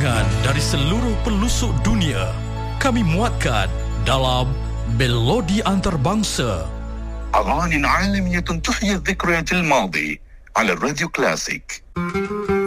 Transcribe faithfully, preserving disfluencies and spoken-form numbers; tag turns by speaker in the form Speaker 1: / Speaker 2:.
Speaker 1: perbincangan dari seluruh pelosok dunia kami muatkan dalam Melodi Antarabangsa.
Speaker 2: أغاني عالمية تحيي الذكريات الماضي على الراديو كلاسيك.